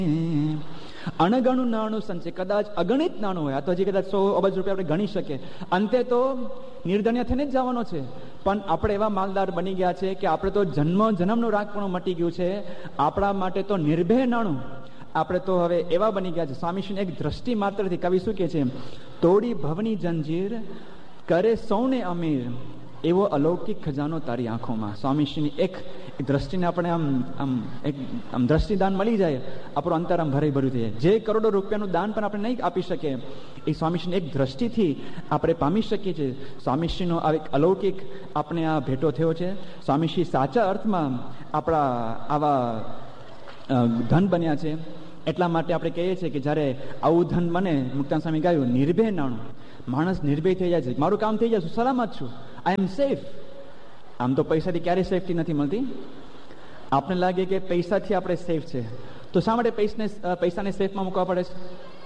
અણગણું નાણું સંચય, કદાચ અગણિત નાણું હોય, આ તો હજી કદાચ 100 અબજ રૂપિયા આપણે ગણી શકીએ, અંતે તો નિર્ધન્ય થઈને જ જવાનો છે. પણ આપણે એવા માલદાર બની ગયા છે કે આપણે તો જન્મનું રાખપણું મટી ગયું છે. આપણા માટે તો નિર્ભય નાણું. આપણે તો હવે એવા બની ગયા છે. સ્વામીશ્રીની એક દ્રષ્ટિ માત્રથી કવિ શું કહે છે? તોડી ભવની જંજીર કરે સૌને અમીર, એવો અલૌકિક ખજાનો તારી આંખોમાં. સ્વામીશ્રીની એક દ્રષ્ટિને આપણે આમ દ્રષ્ટિદાન મળી જાય, આપણું અંતર આમ ભરાઈ ભર્યું થઈ જાય. જે કરોડો રૂપિયાનું દાન પણ આપણે નહીં આપી શકીએ, એ સ્વામીશ્રીની એક દ્રષ્ટિથી આપણે પામી શકીએ છીએ. સ્વામીશ્રીનો આ એક અલૌકિક આપણે આ ભેટો થયો છે. સ્વામીશ્રી સાચા અર્થમાં આપણા આવા ધન બન્યા છે. એટલા માટે આપણે કહીએ છીએ કે જ્યારે આવું ધન બને, મુક્તાન સ્વામી ગાયું, નિર્ભય નાણું. માણસ નિર્ભય થઈ જાય છે, મારું કામ થઈ જાય, સલામત છું, આઈ એમ સેફ. આમ તો પૈસાથી ક્યારેય સેફટી નથી મળતી. આપણે લાગે કે પૈસાથી આપણે સેફ છે, તો શા માટે પૈસાને સેફમાં મૂકવા પડે છે?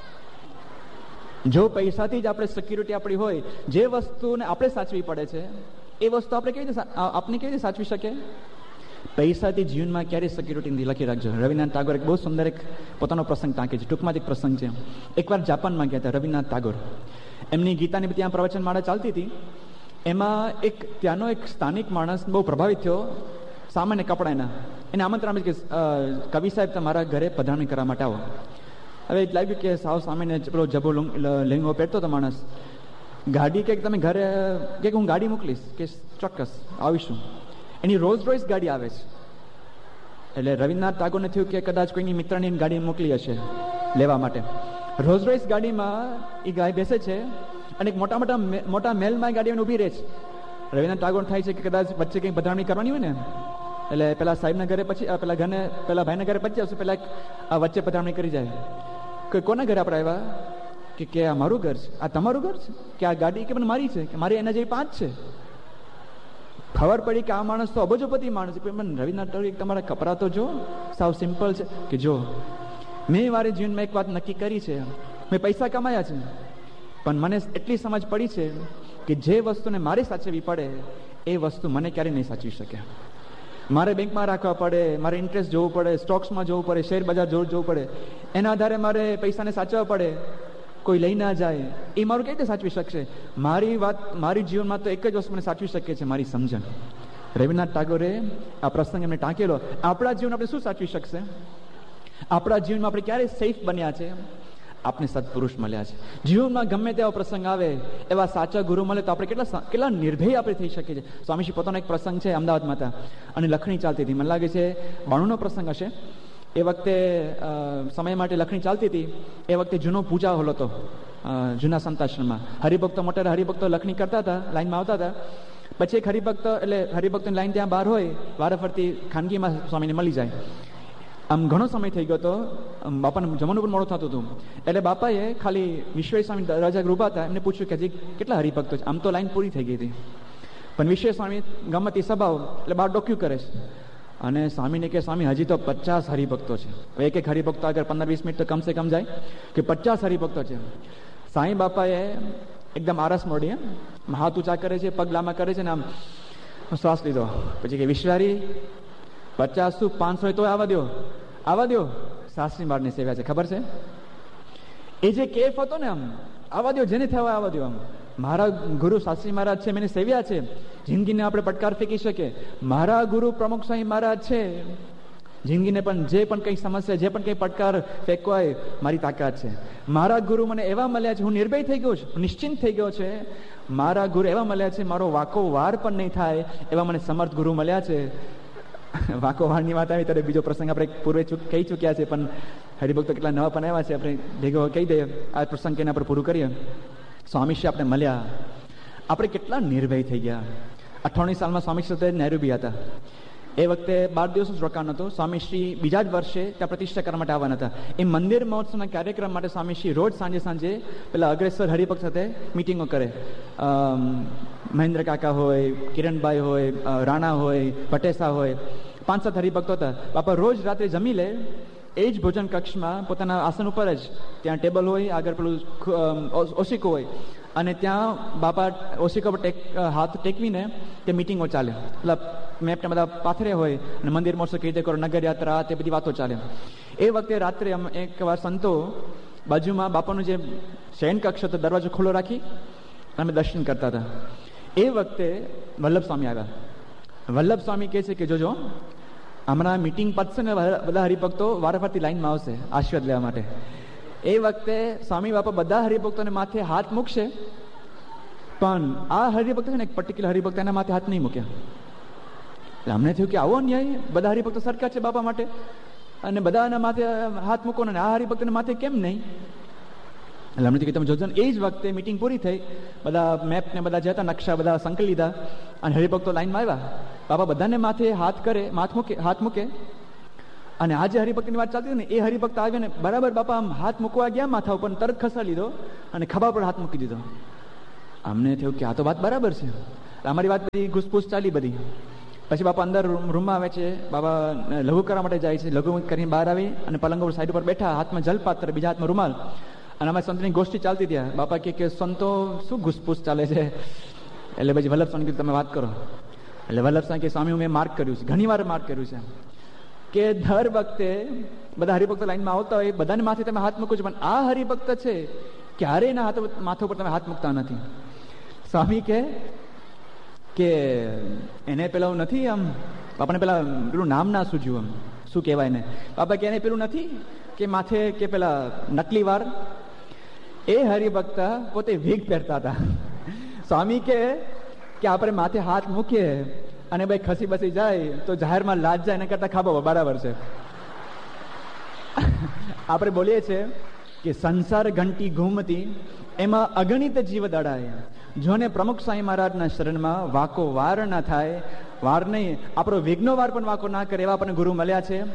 જો પૈસાથી જ આપણે સિક્યુરિટી આપણી હોય, જે વસ્તુને આપણે સાચવી પડે છે, એ વસ્તુ આપણે કેવી રીતે સાચવી શકીએ? પૈસાથી જીવનમાં ક્યારેય સિક્યુરિટી નથી. લખી રાખજો. રવિનાથ ટાગોર એક બહુ સુંદર એક પોતાનો પ્રસંગ ટાંકે છે, ટૂંકમાં જ એક પ્રસંગ છે. એકવાર જાપાનમાં ગયા હતા રવિનાથ ટાગોર. એમની ગીતાની ત્યાં પ્રવચન માળા ચાલતી હતી. એમાં ત્યાંનો એક સ્થાનિક માણસ બહુ પ્રભાવિત થયો, સામાન્ય કપડાના. એને આમંત્રણ આપે કે કવિ સાહેબ તમારા ઘરે પધરામણી કરવા માટે આવો. હવે એ લાગ્યું કે સાવ સામાન્ય પેલો જબો લેંગો પહેરતો હતો માણસ. ગાડી કે તમે ઘરે કે હું ગાડી મોકલીશ, કે ચોક્કસ આવીશું. એની રોલ્સ રોયસ ગાડી આવે છે. એટલે રવિન્દ્રનાથ ટાગોરને થયું કે કદાચ કોઈની મિત્રની ગાડી મોકલી હશે લેવા માટે. રોલ્સ રોયસ ગાડીમાં એ ગાય બેસે છે અને એક મોટા મહેલમાં ગાડી ઊભી રહે છે. રવિન્દ્રનાથ ટાગોર થાય છે કે કદાચ વચ્ચે કંઈક પધરામણી કરવાની હોય ને, એટલે પેલા સાહેબના ઘરે પછી પેલા ભાઈના ઘરે પછી આવશે, પેલા વચ્ચે પધરામણી કરી જાય. કે કોના ઘરે આપણે આવ્યા? કે આ મારું ઘર છે. આ તમારું ઘર છે? કે આ ગાડી કે મને મારી છે? કે મારી એના જેવી 5 છે. ખબર પડી કે આ માણસ તો અબજોપતિ માણસ છે. પણ રવિન્દ્રનાથ ટાગોર તમારા કપડાં તો જો, સાવ સિમ્પલ છે. કે જો, મેં મારી જીવનમાં એક વાત નક્કી કરી છે, મેં પૈસા કમાયા છે, પણ મને એટલી સમજ પડી છે કે જે વસ્તુને મારે સાચવવી પડે એ વસ્તુ મને ક્યારેય નહીં સાચવી શકે. મારે બેંકમાં રાખવા પડે, મારે ઇન્ટરેસ્ટ જોવું પડે, સ્ટોક્સમાં જોવું પડે, શેર બજાર જોવું પડે, એના આધારે મારે પૈસાને સાચવવા પડે, કોઈ લઈ ના જાય. એ મારું કેવી રીતે સાચવી શકશે? મારી જીવનમાં તો એક જ વસ્તુ મને સાચવી શકે છે, મારી સમજણ. રવિન્દ્રનાથ ટાગોરે આ પ્રસંગ એમને ટાંકેલો. આપણા જીવન આપણે શું સાચવી શકશે? આપણા જીવનમાં આપણે ક્યારે સેફ બન્યા છે? આપણે સત્પુરુષ મળ્યા છે. જીવનમાં ગમે તેવો પ્રસંગ આવે, એવા સાચા ગુરુ મળે તો આપણે કેટલા નિર્ભય આપણે થઈ શકીએ છીએ. સ્વામીજી પોતાનો એક પ્રસંગ છે, અમદાવાદમાં હતા અને લખણી ચાલતી હતી. મને લાગે છે 92નો પ્રસંગ હશે. એ વખતે સમય માટે લખણી ચાલતી હતી. એ વખતે જૂનો પૂજા હોલ હતો જૂના સંતાશ્રમમાં. હરિભક્તો મોટા હરિભક્તો લખણી કરતા હતા, લાઈનમાં આવતા હતા. પછી એક હરિભક્તોની લાઈન ત્યાં બહાર હોય, વારાફરતી ખાનગીમાં સ્વામીને મળી જાય. આમ ઘણો સમય થઈ ગયો હતો, બાપાને જમવાનું પણ મોડું થતું હતું. એટલે બાપાએ ખાલી વિશ્વેશ સ્વામી દરવાજા ઉભા હતા, એમને પૂછ્યું કે હજી કેટલા હરિભક્તો છે? આમ તો લાઈન પૂરી થઈ ગઈ હતી, પણ વિશ્વેશ સ્વામી ગમતી સ્વભાવ એટલે બહાર ડોક્યું કરે છે. અને સ્વામીને કે સ્વામી હજી તો 50 હરિભક્તો છે. હવે એક હરિભક્તો આગળ 15-20 મિનિટ તો કમસે કમ જાય, કે 50 હરિભક્તો છે. સાંઈ બાપાએ એકદમ આરસ મોડી હાથ ઊંચા કરે છે, પગ લાંબા કરે છે ને આમ શ્વાસ લીધો. પછી કે વિશ્વારી 50 શું 500 તો આવા દો. શાસ્ત્રી બારની સેવા છે, ખબર છે? એ જે કેફ હતો ને, આમ આવા દો, જેને થવા આવા દો. આમ મારા ગુરુ શાસ્ત્રી મહારાજ છે, મેને સેવ્યા છે, જિંદગીને આપણે પડકાર ફેંકી શકીએ. મારા ગુરુ પ્રમુખ સ્વામી મહારાજ છે, જિંદગીને પણ જે પણ કંઈ સમસ્યા, જે પણ કંઈ પડકાર ફેંકવા હોય, મારી તાકાત છે. મારા ગુરુ મને એવા મળ્યા છે, હું નિર્ભય થઈ ગયો છું, નિશ્ચિંત થઈ ગયો છે. મારા ગુરુ એવા મળ્યા છે, મારો વાકો વાર પણ નહીં થાય એવા મને સમર્થ ગુરુ મળ્યા છે. વાકો વારની વાત આવી ત્યારે બીજો પ્રસંગ આપણે પૂર્વે કહી ચૂક્યા છે, પણ હરિભક્તો કેટલા નવા પણ આવ્યા છે, આપણે ભેગો કહી દઈએ. આ પ્રસંગ કહીને આપણે પૂરું કરીએ. સ્વામીશ્રી આપણે મળ્યા, આપણે કેટલા નિર્ભય થઈ ગયા. 98 સાલમાં સ્વામીશ્રી સાથે નૈરોબી હતા. એ વખતે 12 દિવસ જ રોકાણ હતું. સ્વામીશ્રી બીજા જ વર્ષે ત્યાં પ્રતિષ્ઠા કરવા માટે આવવાના હતા. એ મંદિર મહોત્સવના કાર્યક્રમ માટે સ્વામીશ્રી રોજ સાંજે પેલા અગ્રેસર હરિભક્ત સાથે મિટિંગો કરે. મહેન્દ્ર કાકા હોય, કિરણભાઈ હોય, રાણા હોય, ભટેસા હોય, 5-7 હરિભક્તો હતા. બાપા રોજ રાત્રે જમી લે, એ જ ભોજન કક્ષમાં પોતાના આસન ઉપર જ, ત્યાં ટેબલ હોય, આગળ પેલું ઓશિકો હોય, અને ત્યાં બાપા ઓશિકા પર હાથ ટેકવીને તે મિટિંગો ચાલે. એટલે મેપને બધા પાથરે હોય અને મંદિર મોરસો કેવી રીતે કરો, નગર યાત્રા, તે બધી વાતો ચાલે. એ વખતે રાત્રે એક વાર સંતો બાજુમાં બાપાનું જે શયન કક્ષ હતો દરવાજો ખુલ્લો રાખી અમે દર્શન કરતા હતા. એ વખતે વલ્લભ સ્વામી આવ્યા. વલ્લભ સ્વામી કહે છે કે જોજો હમણાં મીટિંગ પતશે ને બધા હરિભક્તો વારાફરતી લાઈનમાં આવશે આશીર્વાદ લેવા માટે. એ વખતે સ્વામી બાપા બધા હરિભક્તોને માથે હાથ મૂકશે, પણ આ હરિભક્ત છે ને એક પર્ટિક્યુલર હરિભક્ત એના માથે હાથ નહીં મૂક્યા. એટલે અમને થયું કે આવો ન્યાય, બધા હરિભક્તો સરખા છે બાપા માટે અને બધાના માથે હાથ મૂકો ને આ હરિભક્તને માથે કેમ નહીં? એટલે અમને થયું કે તમે જોજો. એ જ વખતે મિટિંગ પૂરી થઈ, બધા મેપ ને બધા જતા નકશા બધા સંકલી લીધા અને હરિભક્તો લાઈનમાં આવ્યા. બાપા બધાને માથે હાથ મૂકે અને આ જે હરિભક્તની વાત ચાલતી હતી ને એ હરિભક્ત આવ્યો ને બરાબર બાપા આમ હાથ મૂકવા ગયા માથા ઉપર, તરત ખસા લીધો અને ખભા પર હાથ મૂકી દીધો. અમને થયું કે આ તો વાત બરાબર છે. અમારી વાત બધી ઘૂસપૂસ ચાલી બધી. પછી બાપા અંદર રૂમમાં આવે છે, બાબા લઘુ કરવા માટે જાય છે. લઘુ કરીને બહાર આવી અને પલંગ ઉપર સાઈડ ઉપર બેઠા, હાથમાં જલપાત્ર, બીજા હાથમાં રૂમાલ, અને અમારી સંતની ગોષ્ઠી ચાલતી ત્યાં. બાપા કે સંતો શું ઘૂસપૂસ ચાલે છે? એટલે પછી વલ્લભ સ્વામી કીધું તમે વાત કરો. એટલે વલ્લભ સ્વામી કે સ્વામી મેં માર્ક કર્યું છે, ઘણી વાર માર્ક કર્યું છે કે દર વખતે બધા હરિભક્તો લાઈનમાં આવતા હોય બધાને માથે તમે હાથ મૂકો છો, પણ આ હરિભક્ત છે ક્યારેય એના માથા ઉપર તમે હાથ મૂકતા નથી. સ્વામી કે એને પેલા નથી, આમ બાપાને પેલા પેલું નામ ના સૂજ્યું, આમ શું કહેવાય ને, બાપા કે એને પેલું નથી કે માથે કે પેલા નકલી વાર. એ હરિભક્ત પોતે વીગ પહેરતા હતા. સ્વામી કે આપણે માથે હાથ મૂકીએ અને ભાઈ ખસી બસી જાય તો જાહેરમાં લાજ જાય, એના કરતા ખાબો બરાબર છે. આપણે બોલીએ છીએ કે સંસાર ઘંટી ઘૂમતી એમાં અગણિત જીવ દડાય, જોને પ્રમુખ સ્વામી મહારાજના શરણમાં વાકો વાર ના થાય. વાર નહીં, આપણો વિઘ્નો વાર પણ વાકો ના કરે એવા આપણને ગુરુ મળ્યા છે.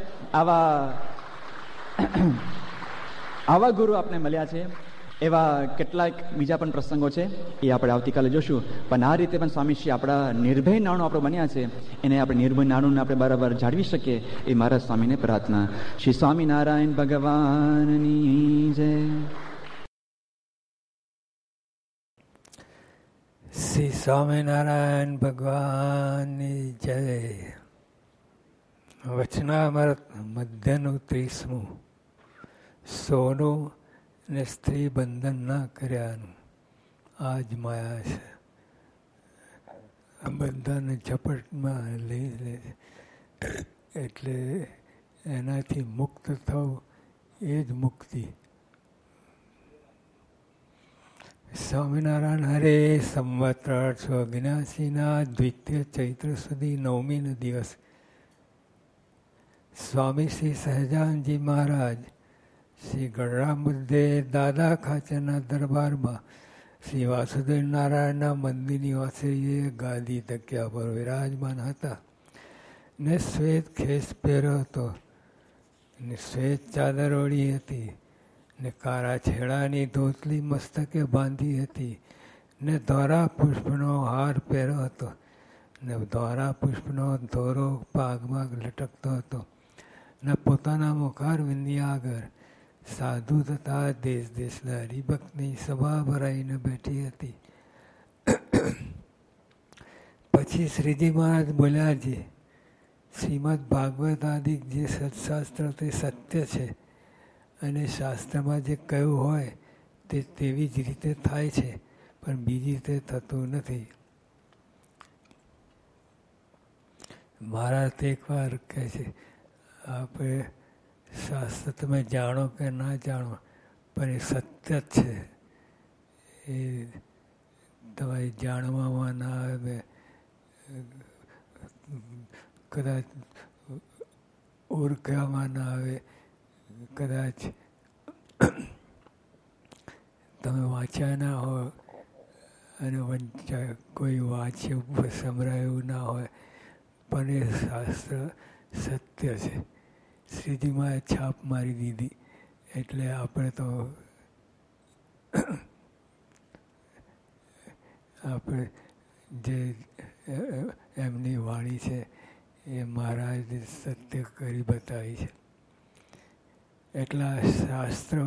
આવા ગુરુ આપણે મળ્યા છે. એવા કેટલાક બીજા પણ પ્રસંગો છે, એ આપણે આવતીકાલે જોશું. પણ આ રીતે પણ સ્વામીશ્રી આપણા નિર્ભય નાણું આપણે બન્યા છે, એને આપણે નિર્ભય નાણુંને આપણે બરાબર જાળવી શકીએ એ મારા સ્વામીને પ્રાર્થના. શ્રી સ્વામિનારાયણ ભગવાનની જય. શ્રી સ્વામિનારાયણ ભગવાનની જય. વચનામૃત મધ્યનું 30મું, સોનું ને સ્ત્રી બંધન ના કર્યાનું આ જ માયા છે. આ બધાને ઝપટમાં લઈ લે એટલે એનાથી મુક્ત થવું એ જ મુક્તિ. સ્વામિનારાયણ હરે સંવત 1879 દ્વિતીય ચૈત્ર સુધી 9મી દિવસ સ્વામી શ્રી સહજાનંદજી મહારાજ શ્રી ગઢડા મુદ્દે દાદા ખાચરના દરબારમાં શ્રી વાસુદેવ નારાયણના મંદિરની વાસળીએ ગાદી તકિયા પર વિરાજમાન હતા ને શ્વેત ખેસ પહેર્યો હતો ને શ્વેત ચાદર ઓળી હતી ને કાળા છેડાની ધોતલી મસ્તકે બાંધી હતી ને ધોરા પુષ્પનો હાર પહેર્યો હતો ને ધોરા પુષ્પનો ધોરો પાગમાં લટકતો હતો ને પોતાના મુખારવિંદની આગળ સાધુ તથા દેશ દેશના હરિભક્તની સભા ભરાઈને બેઠી હતી. પછી શ્રીજી મહારાજ બોલ્યા, જે શ્રીમદ ભાગવત આદિ જે સત્શાસ્ત્ર તે સત્ય છે અને શાસ્ત્રમાં જે કહ્યું હોય તે તેવી જ રીતે થાય છે, પણ બીજી રીતે થતું નથી. મહારાજ એકવાર કહે છે, આપણે શાસ્ત્ર તમે જાણો કે ના જાણો પણ એ સત્ય જ છે, એ તમારી જાણવામાં ના આવે, કદાચ ઓળખવામાં ના આવે, કદાચ તમે વાંચ્યા ના હોય અને કોઈ વાંચ્યું સંભળાયું ના હોય, પણ એ શાસ્ત્ર સત્ય છે. શ્રીજીમાં છાપ મારી દીધી એટલે આપણે તો આપણે જે એમની વાણી છે એ મહારાજે સત્ય કરી બતાવી છે. એટલા શાસ્ત્રો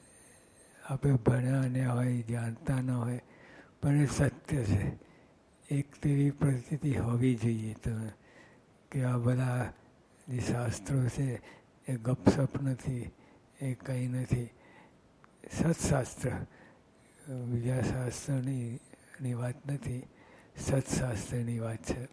આપણે ભણ્યા ન હોય, જાણતા ન હોય, પણ એ સત્ય છે, એક તેવી પરિસ્થિતિ હોવી જોઈએ તમે કે આ બધા જે શાસ્ત્રો છે એ ગપસપ નથી, એ કંઈ નથી. સત્શાસ્ત્ર, બીજા શાસ્ત્રની વાત નથી, સત્શાસ્ત્રની વાત છે.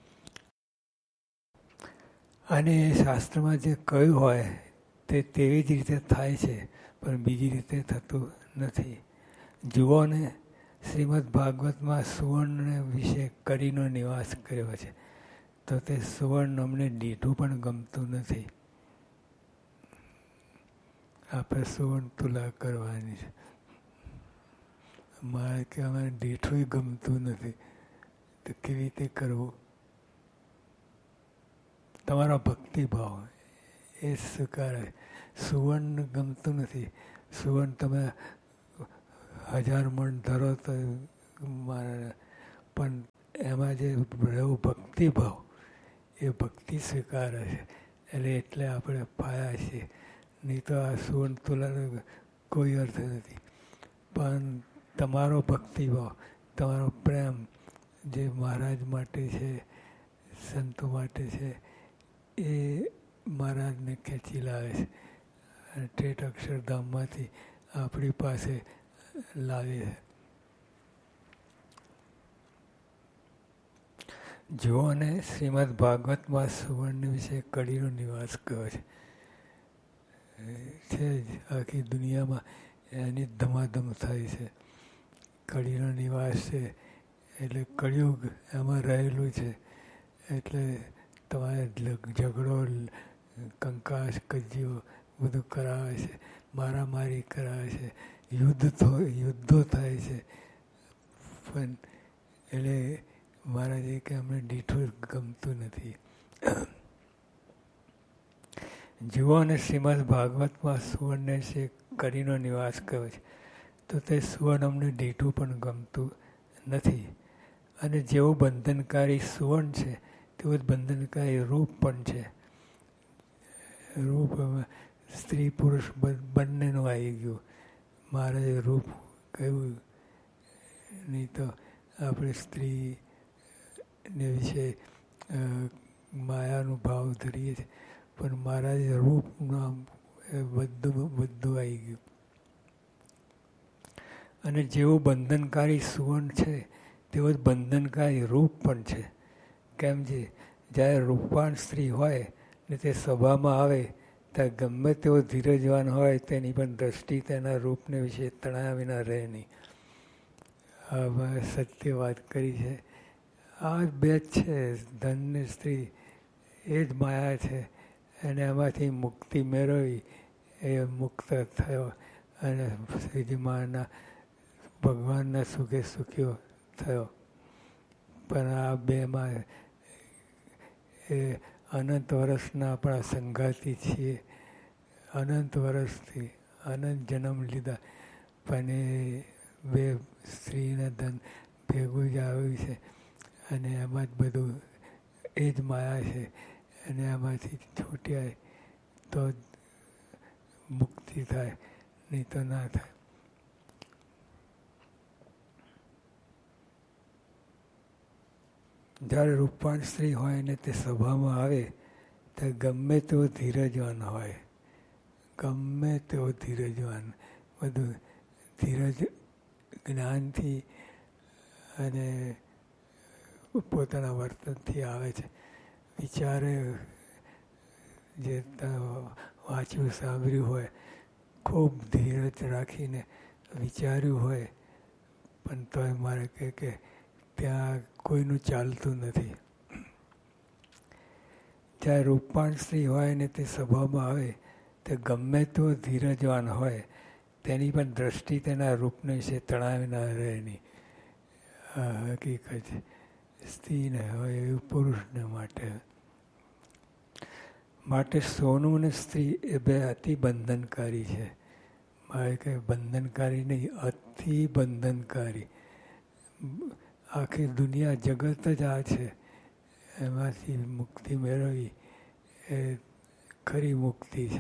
અને એ શાસ્ત્રમાં જે કહ્યું હોય તે તેવી જ રીતે થાય છે, પણ બીજી રીતે થતું નથી. જુઓ ને, શ્રીમદ ભાગવતમાં સુવર્ણ વિશે કરીનો નિવાસ કર્યો છે, તો તે સુવર્ણ અમને દીઠું પણ ગમતું નથી. આપણે સુવર્ણ તુલા કરવાની છે, મારે કે અમારે દીઠું ગમતું નથી, તો કેવી રીતે કરવું? તમારો ભક્તિભાવ એ સ્વીકારે. સુવર્ણ ગમતું નથી, સુવર્ણ તમે 1000 મણ ધરો તો મારે, પણ એમાં જે રહેવું ભક્તિભાવ, એ ભક્તિ સ્વીકારે છે. એટલે આપણે પાયા છીએ. નહીં તો આ સુવર્ણ તુલાનો કોઈ અર્થ નથી. પણ તમારો ભક્તિભાવ, તમારો પ્રેમ જે મહારાજ માટે છે, સંતો માટે છે, એ મહારાજને ખેંચી લાવે છે અને ઠેઠ અક્ષરધામમાંથી આપણી પાસે લાવે છે. જુઓ ને, શ્રીમદ ભાગવતમાં સુવર્ણ વિશે કડીનો નિવાસ કયો છે. છે જ આખી દુનિયામાં એની ધમાધમ થાય છે. કડીનો નિવાસ છે એટલે કળિયુગ એમાં રહેલું છે. એટલે તમારે ઝઘડો, કંકાસ, કજિયો બધું કરાવે છે, મારામારી કરાવે છે, યુદ્ધો થાય છે. પણ એટલે મહારાજે કે અમને દીઠું ગમતું નથી. જુઓ અને શ્રીમદ ભાગવતમાં સુવર્ણ છે કરીનો નિવાસ કર્યો છે, તો તે સુવર્ણ અમને દીઠું પણ ગમતું નથી. અને જેવું બંધનકારી સુવર્ણ છે તેવું જ બંધનકારી રૂપ પણ છે. રૂપ સ્ત્રી પુરુષ બંનેનું આવી ગયું. મહારાજે રૂપ કહ્યું, નહીં તો આપણે સ્ત્રીને વિશે માયાનું ભાવ ધરીએ છીએ, પણ મહારાજે રૂપનું બધું આવી ગયું. અને જેવું બંધનકારી સુવર્ણ છે તેવું જ બંધનકારી રૂપ પણ છે. કેમ છે, જ્યારે રૂપવાન સ્ત્રી હોય ને તે સભામાં આવે ત્યારે ગમે તેવો ધીરજવાન હોય તેની પણ દ્રષ્ટિ તેના રૂપને વિશે તણાયા વિના રહે નહીં. આ સત્ય વાત કરી છે. આ બે જ છે, ધન ને સ્ત્રી, એ જ માયા છે. અને એમાંથી મુક્તિ મેળવી એ મુક્ત થયો અને શ્રીજી મહારાજના ભગવાનના સુખે સુખ્યો થયો. પણ આ બેમાં એ અનંત વર્ષના આપણા સંગાતી છીએ. અનંત વર્ષથી અનંત જન્મ લીધા, પણ એ બે સ્ત્રીના ધન ભેગું જ આવ્યું છે. અને એમાં જ બધું એ જ માયા છે. અને એમાંથી છૂટ્યા તો મુક્તિ થાય, નહીં તો ના થાય. જ્યારે રૂપવાન સ્ત્રી હોય ને તે સભામાં આવે ત્યારે ગમે તેવો ધીરજવાન હોય, ગમે તેવો ધીરજવાન, બધું ધીરજ જ્ઞાનથી અને પોતાના વર્તનથી આવે છે. વિચારે જે વાંચ્યું સાંભળ્યું હોય, ખૂબ ધીરજ રાખીને વિચાર્યું હોય, પણ તોય મારે કે ત્યાં કોઈનું ચાલતું નથી. જ્યારે રૂપવાન સ્ત્રી હોય ને તે સભામાં આવે તે ગમે તેવો ધીરજવાન હોય, તેની પણ દ્રષ્ટિ તેના રૂપને વિશે તણાવી ના રહે નહીં. આ હકીકત સ્ત્રીને હોય એવું પુરુષને માટે સોનું ને સ્ત્રી એ બે અતિ બંધનકારી છે. મારે કંઈ બંધનકારી નહીં, અતિ બંધનકારી. આખી દુનિયા જગત જ આ છે. એમાંથી મુક્તિ મેળવવી એ ખરી મુક્તિ છે.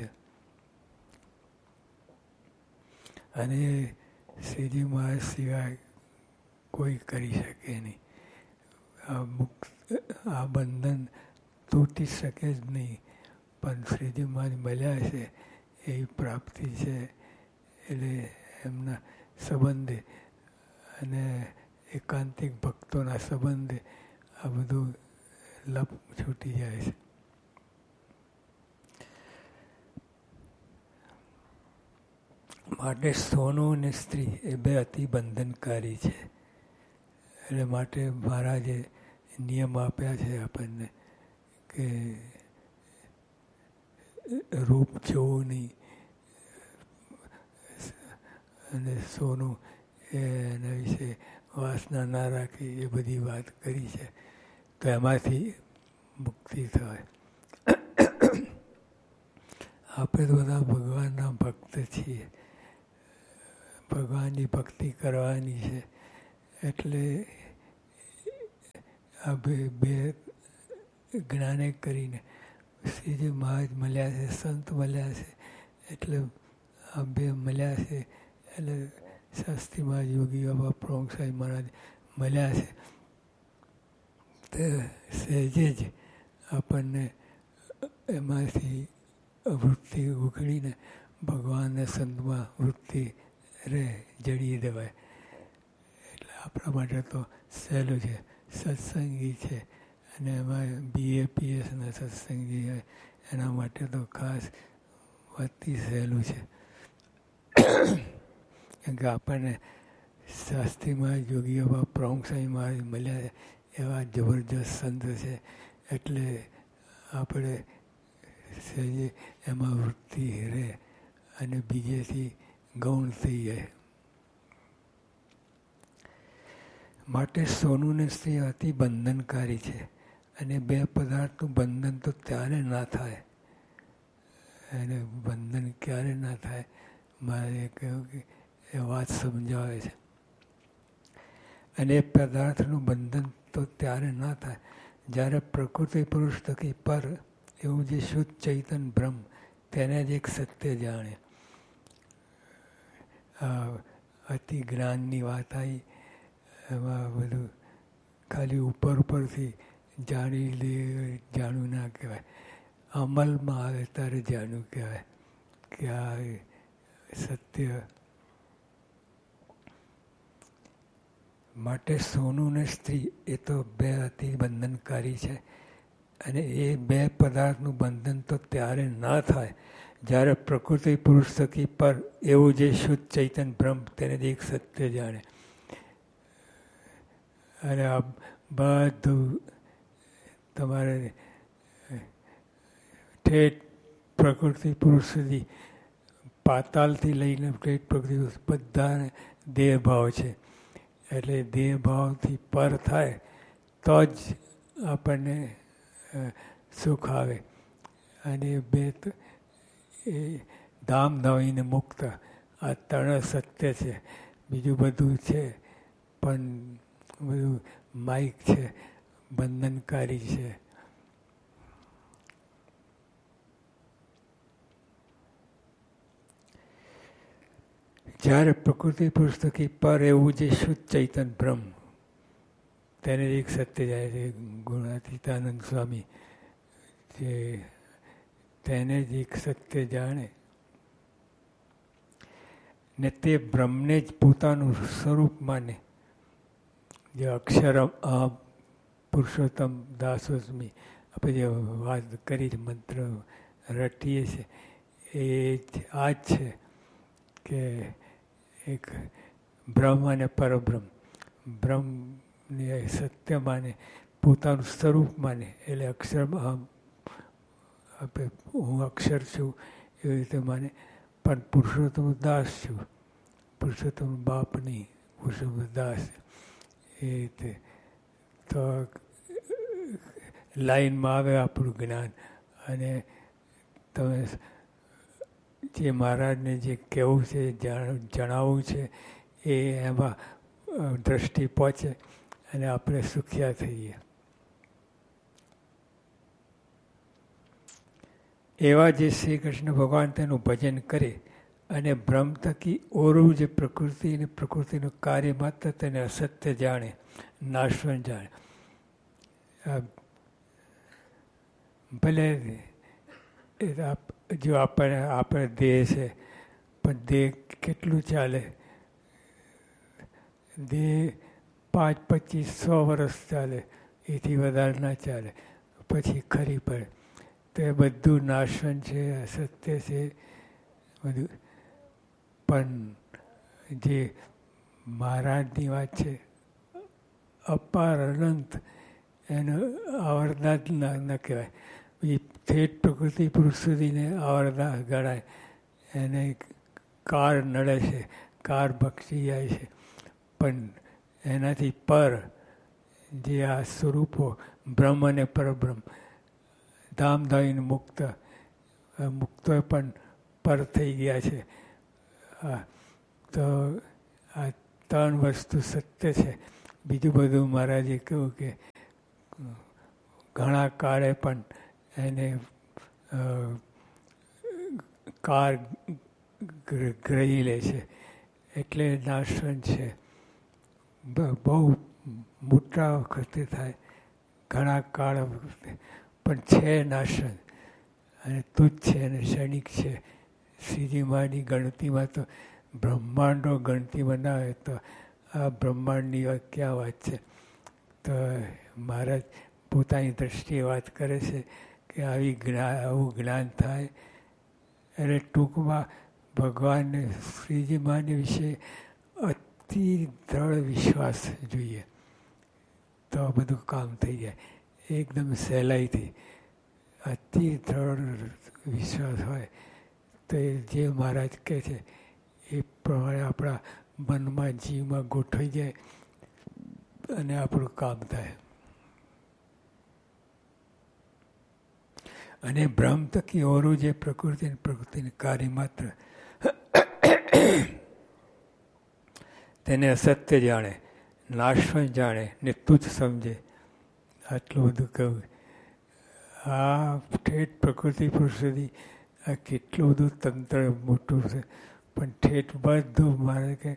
અને શ્રીજી મહારાજ સિવાય કોઈ કરી શકે નહીં. આ બંધન તૂટી શકે જ નહીં. પણ શ્રીજી મહારાજ મળ્યા છે એ પ્રાપ્તિ છે. એટલે એમના સંબંધે અને એકાંતિક ભક્તોના સંબંધે આ બધું લપ છૂટી જાય છે. માટે સોનું અને સ્ત્રી એ બે અતિ બંધનકારી છે. એટલે માટે મહારાજે નિયમ આપ્યા છે આપણને કે રૂપ જોવું નહીં અને સોનું એના વિશે વાસના ના રાખી એ બધી વાત કરી છે. તો એમાંથી મુક્તિ થાય. આપણે તો બધા ભગવાનના ભક્ત છીએ. ભગવાનની ભક્તિ કરવાની છે. એટલે આ બે જ્ઞાને કરીને શ્રીજી મહારાજ મળ્યા છે, સંત મળ્યા છે. એટલે આ બે મળ્યા છે. એટલે શાસ્ત્રીમાં યોગી બાબા પ્રમુખ સાહેબ મહારાજ મળ્યા છે. તે સહેજે જ આપણને એમાંથી વૃત્તિ ઉઘડીને ભગવાનને સંતમાં વૃત્તિ રહે, જડી દેવાય. એટલે આપણા માટે તો સહેલું છે. સત્સંગી છે અને એમાં BAPSના સત્સંગી હોય એના માટે તો ખાસ અતિ સહેલું છે. કેમ કે આપણને શાસ્ત્રીમાં યોગી બાબા પ્રમુખ સ્વામી મહારાજ મળ્યા છે એવા જબરજસ્ત સંત છે. એટલે આપણે સહેજે એમાં વૃત્તિ રહે અને બીજેથી ગૌણ થઈ જાય. માટે સોનું ને સ્ત્રી અતિ બંધનકારી છે. અને બે પદાર્થનું બંધન તો ત્યારે ના થાય. એને બંધન ક્યારે ના થાય મારે કહ્યું કે એ વાત સમજાવે છે. અને એ પદાર્થનું બંધન તો ત્યારે ના થાય જ્યારે પ્રકૃતિ પુરુષ થકી પર એવું જે શુદ્ધ ચૈતન બ્રહ્મ તેને જ એક સત્ય જાણે. અતિ જ્ઞાનની વાત આવી એમાં બધું ખાલી ઉપરથી જાણી લે જાણવું ના કહેવાય. અમલમાં આવે ત્યારે જાણવું કહેવાય કે આ સત્ય. માટે સોનું ને સ્ત્રી એ તો બે અતિ બંધનકારી છે. અને એ બે પદાર્થનું બંધન તો ત્યારે ના થાય જ્યારે પ્રકૃતિ પુરુષ થકી પર એવું જે શુદ્ધ ચૈતન બ્રહ્મ તેને જ એક સત્ય જાણે. અને આ બધું તમારે ઠેઠ પ્રકૃતિ પુરુષ સુધી પાતાલથી લઈને ઠેઠ પ્રકૃતિ પુરુષ બધાને દેહભાવ છે. એટલે દેહભાવથી પર થાય તો જ આપણને સુખ આવે. અને બે એ ધામ ધામીને મુક્ત આ ત્રણ સત્ય છે. બીજું બધું છે પણ બધું માઇક છે, બંધનકારી છે. જ્યારે પ્રકૃતિ પુરુષ થકી પર એવું જે શુદ્ધ ચૈતન બ્રહ્મ તેને એક સત્ય જાય છે. ગુણાતીતાનંદ સ્વામી જે તેને જ એક સત્ય જાણે ને તે બ્રહ્મને જ પોતાનું સ્વરૂપ માને. જે અક્ષરમ અહમ પુરુષોત્તમ દાસોસ્મી આપણે જે વાત કરી મંત્ર રટીએ છીએ એ જ આ જ છે કે એક બ્રહ્મ અને પરબ્રહ્મ. બ્રહ્મને સત્ય માને, પોતાનું સ્વરૂપ માને. એટલે અક્ષર અહમ આપણે હું અક્ષર છું એવી રીતે માને. પણ પુરુષોત્તમ દાસ છું, પુરુષોત્તમ બાપ નહીં, પુરુષોત્તમ દાસ. એ રીતે તો લાઈનમાં આવે આપણું જ્ઞાન. અને તમે જે મહારાજને જે કહેવું છે, જણાવવું છે એ એમાં દ્રષ્ટિ પહોંચે અને આપણે સુખિયા થઈએ. એવા જે શ્રી કૃષ્ણ ભગવાન તેનું ભજન કરે અને બ્રહ્મ થકી ઓરું જે પ્રકૃતિ અને પ્રકૃતિનું કાર્ય માત્ર તેને અસત્ય જાણે, નાશવંત જાણે. ભલે જો આપણે દેહ છે, પણ દેહ કેટલું ચાલે? દેહ 5, 25, 100 વર્ષ ચાલે, એથી વધારે ના ચાલે, પછી ખરી પડે. તો એ બધું નાશન છે, અસત્ય છે બધું. પણ જે મહારાજની વાત છે, અપાર અનંત, એને આવરદા જ ન કહેવાય. એ ઠેઠ પ્રકૃતિ પુરુષ સુધીને આવરદા ગણાય. એને કાર નડે છે, કાર બક્ષી જાય છે, પણ એનાથી પર જે આ સ્વરૂપો બ્રહ્મ અને પરબ્રહ્મ, ધામધામીને મુક્ત, મુક્તો પણ પર થઈ ગયા છે. તો આ 3 વસ્તુ સત્ય છે. બીજું બધું મહારાજે કહ્યું કે ઘણા કાળે પણ એને કાર ગ્રહી લે છે, એટલે નાશન છે. બહુ મોટા વખતે થાય, ઘણા કાળ વખતે, પણ છે નાશન. અને તુચ્છ છે અને ક્ષણિક છે. શ્રીજી મહારાજની ગણતીમાં તો બ્રહ્માંડો ગણતીમાં ના હોય તો આ બ્રહ્માંડની ક્યાં વાત છે? તો મહારાજ પોતાની દ્રષ્ટિએ વાત કરે છે કે આવું જ્ઞાન થાય. એટલે ટૂંકમાં ભગવાનને શ્રીજી મહારાજ વિશે અતિ દ્રઢ વિશ્વાસ જોઈએ, તો આ બધું કામ થઈ જાય એકદમ સહેલાઈથી. અતિ દ્રઢ વિશ્વાસ હોય તો એ જે મહારાજ કહે છે એ પ્રમાણે આપણા મનમાં, જીવમાં ગોઠવાઈ જાય અને આપણું કામ થાય. અને બ્રહ્મ થકી ઓરું જે પ્રકૃતિને કાર્ય માત્ર તેને અસત્ય જાણે, નાશવંત જાણે ને તુચ્છ સમજે. આટલું બધું કહ્યું. આ ઠેઠ પ્રકૃતિ પુરુષ સુધી આ કેટલું બધું તંત્ર મોટું છે, પણ ઠેઠ બધું મારે કે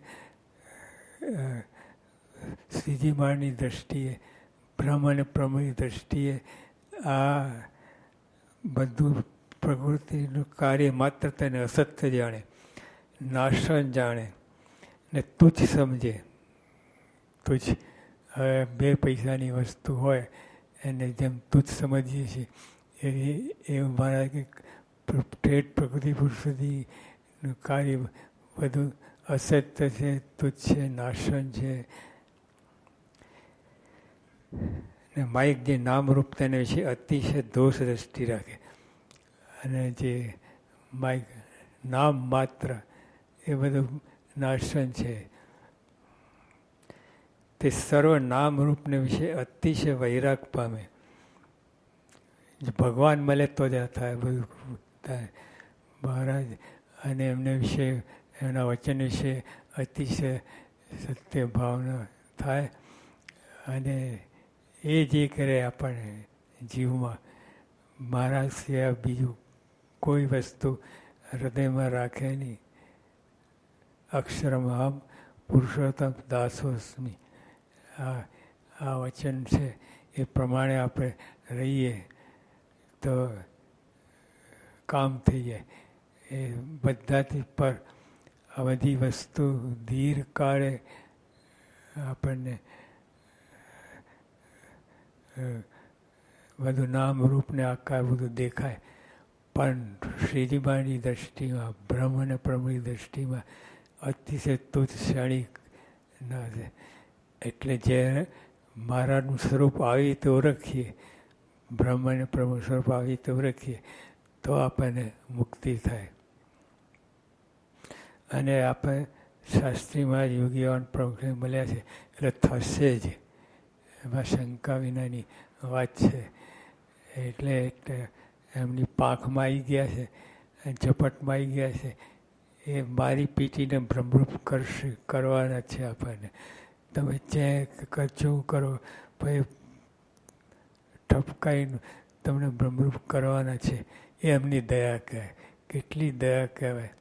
શ્રીજી મહારાજની દ્રષ્ટિએ, બ્રહ્મ અને બ્રહ્મની દ્રષ્ટિએ આ બધું પ્રકૃતિનું કાર્ય માત્ર તેને અસત્ય જાણે, નાશન જાણે ને તુચ્છ સમજે. તુચ્છ હવે 2 પૈસાની વસ્તુ હોય એને જેમ તુચ્છ સમજીએ છીએ એવું મારા કે ઠેઠ પ્રકૃતિ પુરુષ સુધીનું કાર્ય બધું અસત્ય છે, તુચ્છ છે, નાશન છે. ને માઇક જે નામરૂપ તેને વિશે અતિશય દોષ દ્રષ્ટિ રાખે, અને જે માઇક નામ માત્ર એ બધું નાશન છે. તે સર્વ નામરૂપને વિશે અતિશય વૈરાગ પામે. ભગવાન મળે તો જ થાય, બધું થાય. મહારાજ અને એમને વિશે, એમના વચન વિશે અતિશય સત્ય ભાવના થાય. અને એ જે કરે આપણને જીવમાં, મહારાજ સિવાય બીજું કોઈ વસ્તુ હૃદયમાં રાખે નહીં. અક્ષરમહમ પુરુષોત્તમ દાસોસ્મિ. આ વચન છે એ પ્રમાણે આપણે રહીએ તો કામ થઈ જાય. એ બધાથી પર આ બધી વસ્તુ દીર્ઘકાળે આપણને બધું નામ રૂપને આકાર બધું દેખાય, પણ શ્રીજી મહારાજની દ્રષ્ટિમાં, બ્રહ્મ અને બ્રહ્મની દ્રષ્ટિમાં અતિશય તુચ્છ ક્ષણિક ના છે. એટલે જે મહારાજનું સ્વરૂપ આવી રીતે ઓળખીએ, બ્રહ્મ અને બ્રહ્મ સ્વરૂપ આવી રીતે ઓળખીએ તો આપણને મુક્તિ થાય. અને આપણે શાસ્ત્રીમાં યોગીઓન પ્રમુખ મળ્યા છે એટલે થશે જ, એમાં શંકા વિનાની વાત છે. એટલે એમની પાંખમાં આવી ગયા છે, ઝપટમાં આવી ગયા છે. એ મારી પીટીને બ્રહ્મરૂપ કરવાના છે આપણને. તમે ચેક કચું કરો, પછી ઠપકાઈને તમને બ્રહ્મરૂપ કરવાના છે. એ એમની દયા કહેવાય. કેટલી દયા કહેવાય.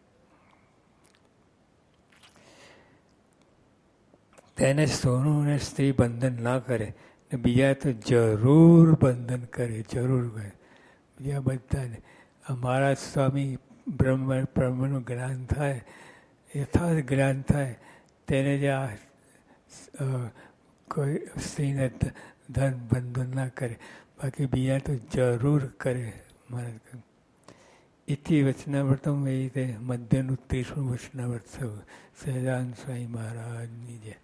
તેને સોનું અને સ્ત્રી બંધન ના કરે, ને બીજા તો જરૂર બંધન કરે, જરૂર કરે. બીજા બધાને અમારા સ્વામી બ્રહ્મનું જ્ઞાન થાય, યથાર્થ જ્ઞાન થાય, તેને જ આ કોઈ સ્ત્રીને ધન બંધન ના કરે, બાકી બીજા તો જરૂર કરે. મારા ઇતિ વચનાવ્રતમ એ રીતે મધ્યનું 30મું વચનાવ્રત થયું. સહજાનંદ સ્વામી મહારાજની જય.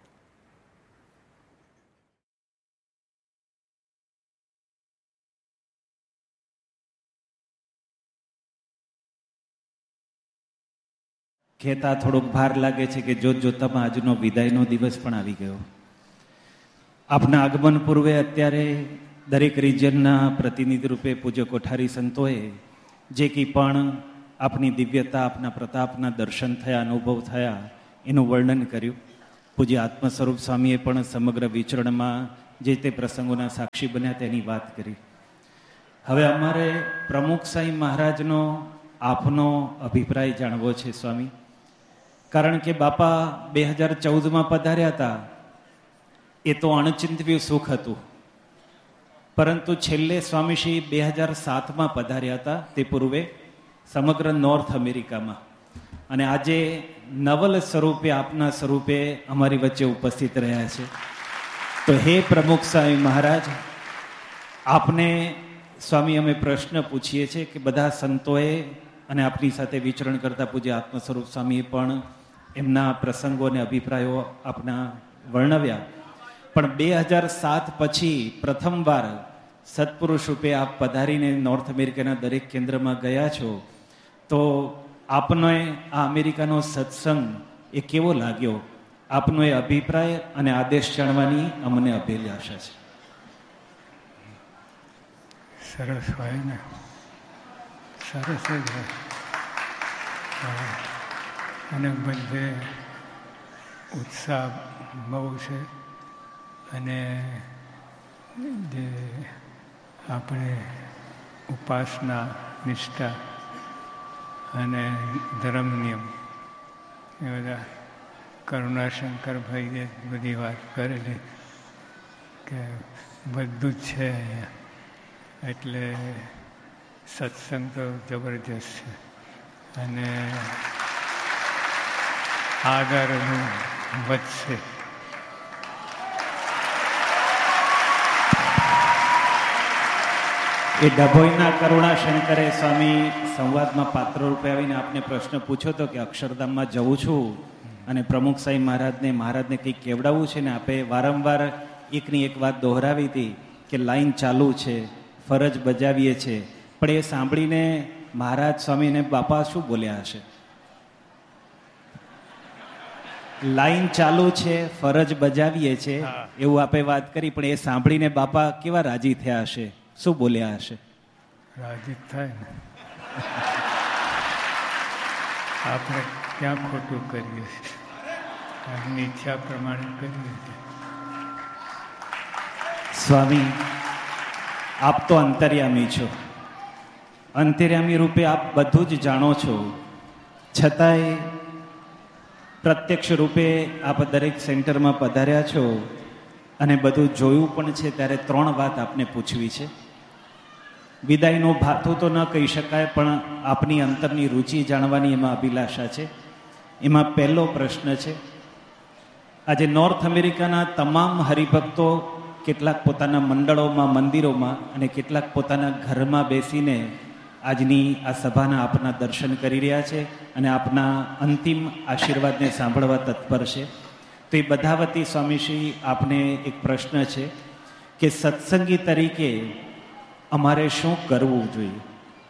કહેતા થોડોક ભાર લાગે છે કે જોત જોતામાં આજનો વિદાયનો દિવસ પણ આવી ગયો. આપના આગમન પૂર્વે અત્યારે દરેક રિજનના પ્રતિનિધિ રૂપે પૂજ્ય કોઠારી સંતોએ જે કંઈ પણ આપની દિવ્યતા, આપના પ્રતાપના દર્શન થયા, અનુભવ થયા, એનું વર્ણન કર્યું. પૂજ્ય આત્મ સ્વરૂપ સ્વામીએ પણ સમગ્ર વિચરણમાં જે તે પ્રસંગોના સાક્ષી બન્યા તેની વાત કરી. હવે અમારે પ્રમુખ સાંઈ મહારાજનો આપનો અભિપ્રાય જાણવો છે સ્વામી. કારણ કે બાપા 2014માં પધાર્યા હતા, એ તો અણચિંતવ્યું સુખ હતું. પરંતુ છેલ્લે સ્વામીશ્રી 2007માં પધાર્યા હતા, તે પૂર્વે સમગ્ર નોર્થ અમેરિકામાં. અને આજે નવલ સ્વરૂપે, આપના સ્વરૂપે અમારી વચ્ચે ઉપસ્થિત રહ્યા છે. તો હે પ્રમુખ સ્વામી મહારાજ, આપને સ્વામી અમે પ્રશ્ન પૂછીએ છીએ કે બધા સંતોએ અને આપની સાથે વિચરણ કરતા પૂજ્ય આત્મ સ્વરૂપ સ્વામીએ પણ એમના પ્રસંગો અને અભિપ્રાયો આપના વર્ણવ્યા. પણ 2007 પછી પ્રથમવાર સત્પુરુષ રૂપે આપ પધારીને નોર્થ અમેરિકાના દરેક કેન્દ્રમાં ગયા છો, તો આપનો આ અમેરિકાનો સત્સંગ એ કેવો લાગ્યો? આપનો એ અભિપ્રાય અને આદેશ જાણવાની અમને અભિલાષા છે. સરસ હોય ને, સરસ જ હોય. અને બધે ઉત્સાહ બહુ છે. અને જે આપણે ઉપાસના, નિષ્ઠા અને ધર્મ નિયમ એ બધા કરુણાશંકરભાઈએ બધી વાત કરેલી કે બધું જ છે અહીંયા. એટલે સત્સંગ તો જબરજસ્ત છે. અને આગળ વધશે. એ ડભોઈના કરુણાશંકરે સ્વામી સંવાદમાં પાત્ર રૂપે આવીને આપને પ્રશ્ન પૂછ્યો હતો કે અક્ષરધામમાં જવું છું અને પ્રમુખ સાંઈ મહારાજને કંઈક કેવડાવવું છે, ને આપે વારંવાર એકની એક વાત દોહરાવી હતી કે લાઈન ચાલુ છે, ફરજ બજાવીએ છે. પણ એ સાંભળીને મહારાજ સ્વામીને બાપા શું બોલ્યા હશે? લાઈન ચાલુ છે, ફરજ બજાવીએ છે, એવું આપે વાત કરી. પણ એ સાંભળીને બાપા કેવા રાજી થયા હશે? શું બોલ્યા હશે? રાજી થાય ને. આપણે ક્યાં ખોટું કરીએ છીએ? આપની ઈચ્છા પ્રમાણે કરીએ છીએ. સ્વામી, આપ તો અંતર્યામી છો. અંતર્યામી રૂપે આપ બધું જ જાણો છો. છતાંય પ્રત્યક્ષ રૂપે આપ દરેક સેન્ટરમાં પધાર્યા છો અને બધું જોયું પણ છે. ત્યારે 3 વાત આપને પૂછવી છે. વિદાયનું ભાથું તો ન કહી શકાય, પણ આપની અંતરની રુચિ જાણવાની એમાં અભિલાષા છે. એમાં પહેલો પ્રશ્ન છે, આજે નોર્થ અમેરિકાના તમામ હરિભક્તો કેટલાક પોતાના મંડળોમાં, મંદિરોમાં અને કેટલાક પોતાના ઘરમાં બેસીને આજની આ સભાના આપના દર્શન કરી રહ્યા છે અને આપના અંતિમ આશીર્વાદને સાંભળવા તત્પર છે. તો એ બધા વતી સ્વામીશ્રી આપને એક પ્રશ્ન છે કે સત્સંગી તરીકે અમારે શું કરવું જોઈએ?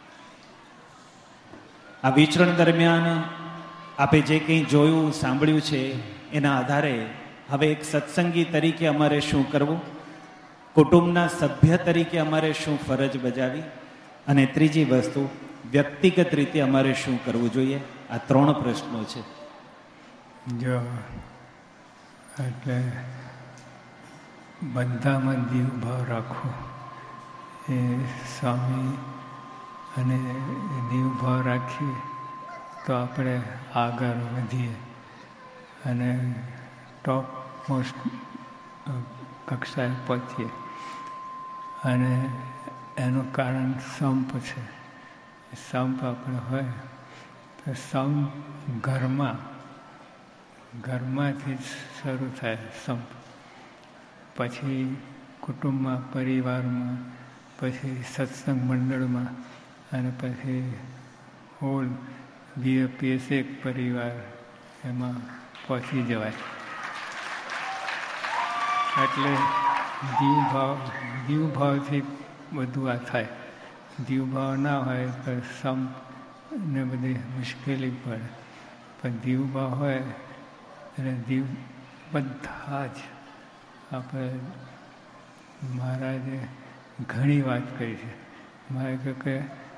આ વિચરણ દરમિયાન આપે જે કંઈ જોયું, સાંભળ્યું છે, એના આધારે હવે એક સત્સંગી તરીકે અમારે શું કરવું, કુટુંબના સભ્ય તરીકે અમારે શું ફરજ બજાવી, અને ત્રીજી વસ્તુ વ્યક્તિગત રીતે અમારે શું કરવું જોઈએ. આ 3 પ્રશ્નો છે. જો એટલે બધામાં દીવ ભાવ રાખવો એ સ્વામી, અને દીવ ભાવ રાખીએ તો આપણે આગળ વધીએ અને ટોપ મોસ્ટ કક્ષાએ પહોંચીએ. અને એનું કારણ સંપ છે. સંપ આપણે હોય તો સંપ ઘરમાંથી જ શરૂ થાય સંપ, પછી કુટુંબમાં, પરિવારમાં, પછી સત્સંગ મંડળમાં, અને પછી હોલ BAPS એક પરિવાર એમાં પહોંચી જવાય. એટલે જીવભાવથી બધું આ થાય. જીવભાવ ના હોય તો સંપને બધી મુશ્કેલી પડે, પણ જીવભાવ હોય એટલે જીવ બધા જ આપણે મહારાજે ઘણી વાત કરી છે. મારે કે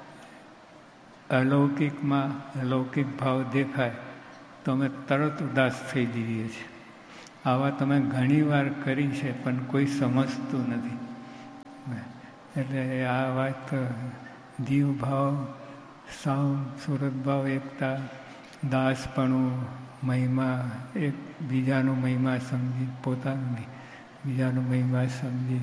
અલૌકિકમાં અલૌકિક ભાવ દેખાય તો અમે તરત ઉદાસ થઈ જઈએ છીએ. આવા તમે ઘણી વાર કરી છે પણ કોઈ સમજતું નથી. એટલે આ વાત જીવભાવ, સુરતભાવ, એકતા, દાસપણું, મહિમા, એક બીજાનો મહિમા સમજી, પોતાનું નહીં, બીજાનો મહિમા સમજી,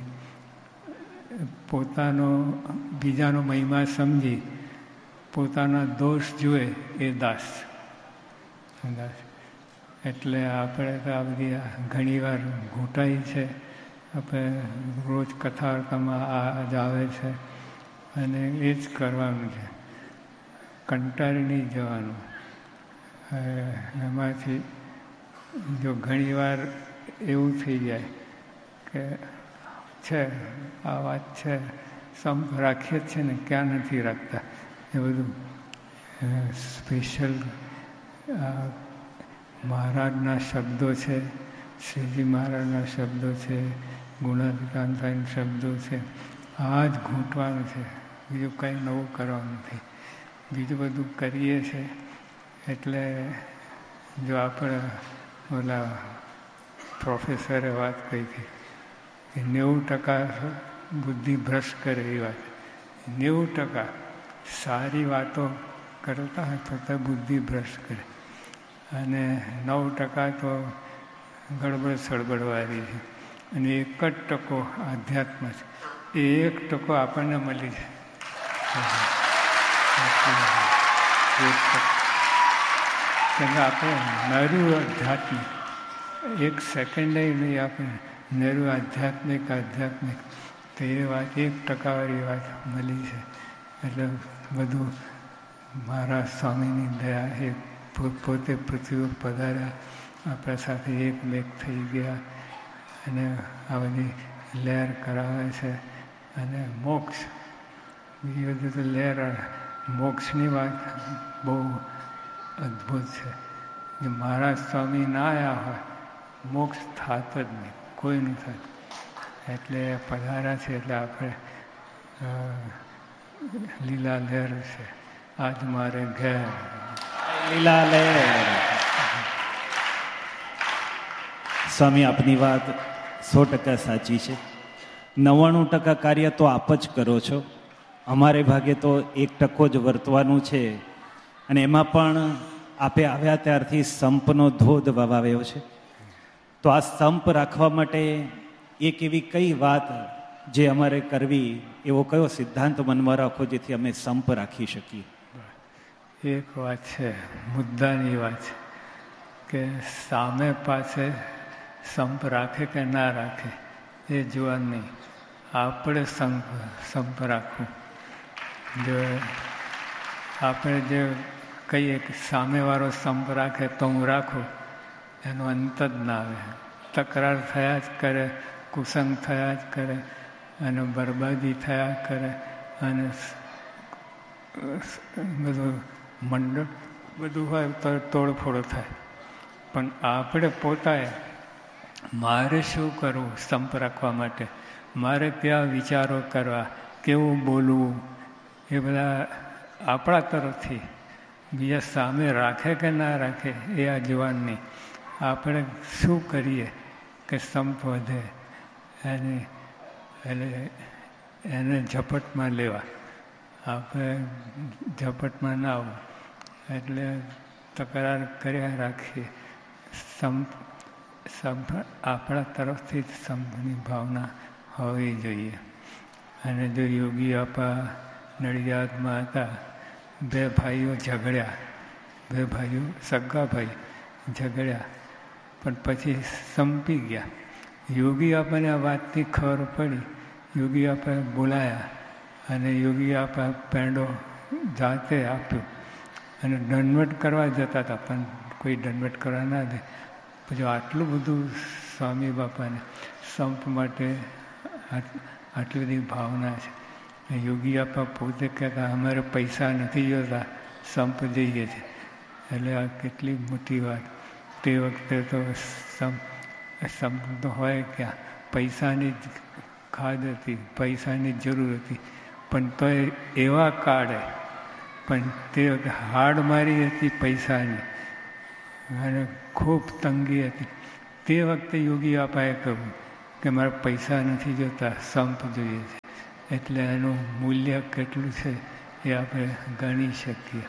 બીજાનો મહિમા સમજી પોતાના દોષ જુએ એ દાસ. એટલે આપણે તો આ બધી ઘણી વાર ઘૂંટાઈ છે. આપણે રોજ કથાવાર્તામાં આ જ આવે છે અને એ જ કરવાનું છે, કંટાળી નહીં જવાનું. એમાંથી જો ઘણી વાર એવું થઈ જાય કે છે આ વાત છે, સંપ રાખીએ જ છે ને, ક્યાં નથી રાખતા, એ બધું સ્પેશિયલ મહારાજના શબ્દો છે, શ્રીજી મહારાજના શબ્દો છે, ગુણાધિકાંતના શબ્દો છે. આ જ ઘૂંટવાનું છે, બીજું કંઈ નવું કરવાનું નથી. બીજું બધું કરીએ છીએ એટલે જો આપણે ઓલા પ્રોફેસરે વાત કહી હતી કે 90% બુદ્ધિ ભ્રષ્ટ કરે એ વાત. 90% સારી વાતો કરતા હોય તો બુદ્ધિ ભ્રષ્ટ કરે, અને 9% તો ગડબડ સળબડવાળી છે, અને 1% આધ્યાત્મ છે. એ 1% આપણને મળી જાય. આપણે નરું આધ્યાત્મિક એક સેકન્ડ નહીં આપણે નરું આધ્યાત્મિક તો એ વાત 1% વાળી વાત મળી છે. એટલે બધું મારા સ્વામીની દયા, એ પોતે પૃથ્વી ઉપર પધાર્યા, આપણા સાથે એક થઈ ગયા, અને આ બધી લહેર કરાવે છે. અને મોક્ષ, બીજી બધી તો લહેર, મોક્ષની વાત બહુ અદ્ભુત છે. જે મહારાજ સ્વામી ના આવ્યા હોય મોક્ષ થાત જ નહીં, કોઈ નહીં થાત. એટલે પધાર્યા છે એટલે આપણે લીલા લહેર છે. આજ મારે ઘેર લીલા લહેર. સ્વામી, આપની વાત 100% સાચી છે. 99% કાર્ય તો આપ જ કરો છો. અમારે ભાગે તો 1% જ વર્તવાનું છે, અને એમાં પણ આપે આવ્યા ત્યારથી સંપનો ધોધ વવાવ્યો છે. તો આ સંપ રાખવા માટે એક એવી કઈ વાત જે અમારે કરવી, એવો કયો સિદ્ધાંત મનમાં રાખો જેથી અમે સંપ રાખી શકીએ? એક વાત છે, મુદ્દાની વાત કે સામે પાસે સંપ રાખે કે ના રાખે એ જોવાનું નહીં, આપણે સંપ રાખવું. જો આપણે જે કહીએ કે સામેવાળો સંપ રાખે તો હું રાખું, એનો અંત જ ના આવે. તકરાર થયા જ કરે, કુસંગ થયા જ કરે, અને બરબાદી થયા કરે, અને બધું મંડળ બધું હોય તો તોડફોડ થાય. પણ આપણે પોતાએ મારે શું કરવું સંપ રાખવા માટે, મારે કયા વિચારો કરવા, કેવું બોલવું, એ બધા આપણા તરફથી. બીજા સામે રાખે કે ના રાખે એ આ જોવાનું નહીં. આપણે શું કરીએ કે સંપ વધે, એને ઝપટમાં લેવા. આપણે ઝપટમાં ના આવવું, એટલે તકરાર કર્યા રાખીએ. સંપ આપણા તરફથી જ સંપની ભાવના હોવી જોઈએ. અને જો યોગી આપા નડિયાદમાં હતા, 2 ભાઈઓ ઝઘડ્યા, 2 ભાઈઓ સગા ભાઈ ઝઘડ્યા, પણ પછી સંપી ગયા. યોગી આપણને આ વાતની ખબર પડી, યોગી આપણે બોલાયા અને યોગી આપા પેંડો જાતે આપ્યો અને દંડવટ કરવા જતા હતા, પણ કોઈ દંડવટ કરવા ના દે. પછી આટલું બધું સ્વામી બાપાને સંપ માટે આટલી બધી ભાવના છે. યોગી આપા પોતે કહેતા અમારે પૈસા નથી જોતા, સંપ જઈએ છે. એટલે આ કેટલી મોટી વાત. તે વખતે તો સંપ તો હોય ક્યાં, પૈસાની જ ખાદ હતી, પૈસાની જરૂર હતી. પણ તો એવા કાળે પણ તે વખતે હાડ મારી હતી પૈસાની અને ખૂબ તંગી હતી. તે વખતે યોગી આપાએ કહ્યું કે મારે પૈસા નથી જોતા, સંપ જોઈએ છે. એટલે એનું મૂલ્ય કેટલું છે એ આપણે ગણી શકીએ.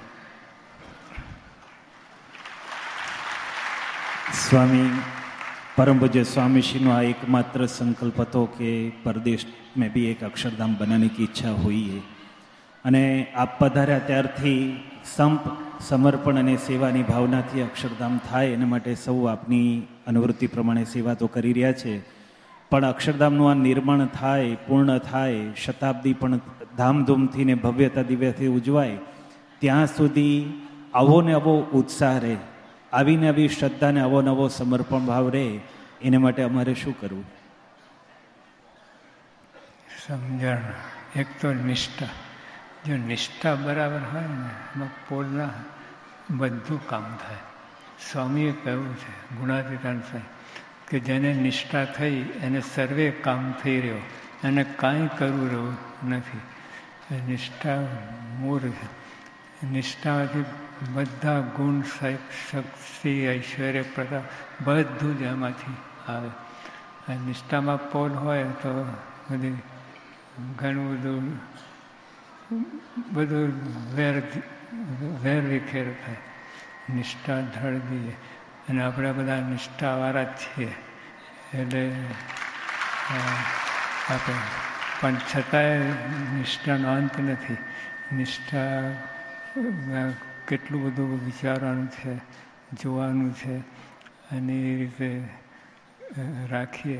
સ્વામી परम पूज्य स्वामी श्री नो एकमात्र संकल्प હતો કે परदेश में भी एक अक्षरधाम बनाने की इच्छा हुई है અને આપ પધાર્યા ત્યારથી સંપ સમર્પણ અને સેવાની ભાવનાથી અક્ષરધામ થાય એના માટે સૌ આપની અનુવૃત્તિ પ્રમાણે સેવા તો કરી રહ્યા છે. પણ અક્ષરધામનું આ નિર્માણ થાય, પૂર્ણ થાય, શતાબ્દી પણ ધામધૂમથી ને ભવ્યતા દિવ્યથી ઉજવાય ત્યાં સુધી આવો ને આવો ઉત્સાહ રહે, આવીને આવી શ્રદ્ધાને આવો નવો સમર્પણ ભાવ રહે, એને માટે અમારે શું કરવું? સમજણ. એક તો નિષ્ઠા. જો નિષ્ઠા બરાબર હોય ને એમાં પોળના બધું કામ થાય. સ્વામીએ કહ્યું છે ગુણાતીતાન સાહેબ કે જેને નિષ્ઠા થઈ એને સર્વે કામ થઈ રહ્યો, એને કાંઈ કરવું રહ્યું નથી. નિષ્ઠા મૂળ છે. નિષ્ઠાથી બધા ગુણ, શક્તિ, ઐશ્વર્ય, પ્રતાપ બધું જ એમાંથી આવે. નિષ્ઠામાં પોલ હોય તો બધી ઘણું બધું વેર વિખેર થાય. નિષ્ઠા ઢળ દઈએ અને આપણે બધા નિષ્ઠાવાળા જ છીએ. એટલે આપણે પણ છતાંય નિષ્ઠાનો અંત નથી. નિષ્ઠા કેટલું બધું વિચારવાનું છે, જોવાનું છે અને એ રીતે રાખીએ.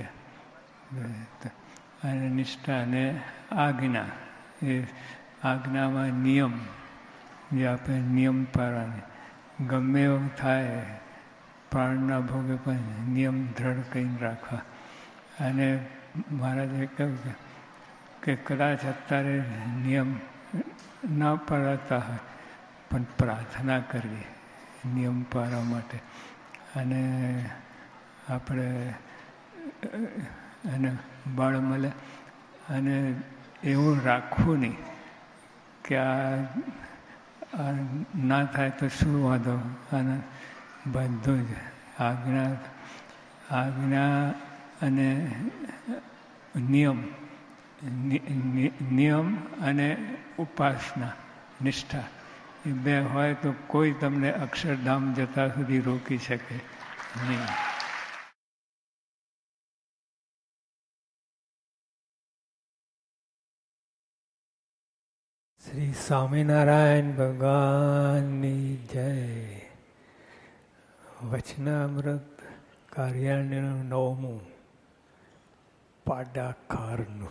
અને નિષ્ઠા અને આજ્ઞા, એ આજ્ઞામાં નિયમ, જે આપણે નિયમ પાળવાની, ગમે એવું થાય પ્રાણના ભોગે પણ નિયમ દ્રઢ કરીને રાખવા. અને મહારાજે કહ્યું કે કદાચ અત્યારે નિયમ ના પાળતા હોય પણ પ્રાર્થના કરવી નિયમ પાળવા માટે. અને આપણે એને બળ મળે અને એવું રાખવું નહીં કે આ ના થાય તો શું વાંધો. અને બધું જ આજ્ઞા અને નિયમ અને ઉપાસના, નિષ્ઠા, એ 2 હોય તો કોઈ તમને અક્ષરધામ જતા સુધી રોકી શકે નહીં. શ્રી સ્વામિનારાયણ ભગવાનની જય. વચનામૃત કાર્યાલયનું 9મું પાડાખારનું.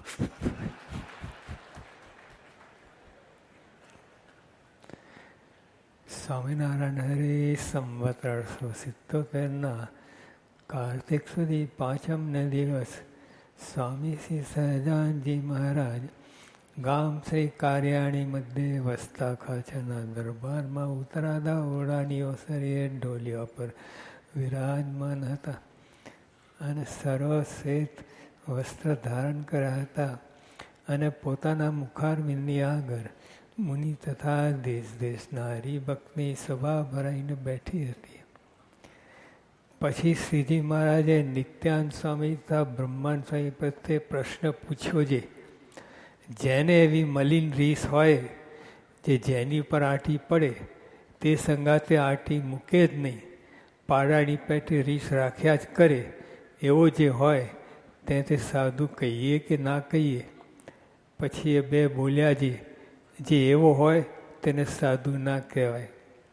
સ્વામિનારાયણ હરે સંવત 1877 કાર્તિક સુધી 5મને દિવસ સ્વામી શ્રી સહજાનંદજી મહારાજ ગામ શ્રી કાર્યાણી મધ્યે વસતા ખાચરના દરબારમાં ઉતરાદા ઓરડાની ઓસરીએ ઢોલિયા પર વિરાજમાન હતા અને સર્વશ્વેત વસ્ત્ર ધારણ કર્યા હતા અને પોતાના મુખારવિંદની આગળ મુનિ તથા દેશ દેશના હરિભક્તની સભા ભરાઈને બેઠી હતી. પછી શ્રીજી મહારાજે નિત્યાનંદ સ્વામી તથા બ્રહ્માંડ સ્વામી પ્રત્યે પ્રશ્ન પૂછ્યો છે. જેને એવી મલિન રીસ હોય જે જેની પર આંટી પડે તે સંગાતે આંટી મૂકે જ નહીં, પાડાની પેટે રીસ રાખ્યા જ કરે, એવો જે હોય તે સાધુ કહીએ કે ના કહીએ? પછી એ બે બોલ્યા જે એવો હોય તેને સાધુ ના કહેવાય.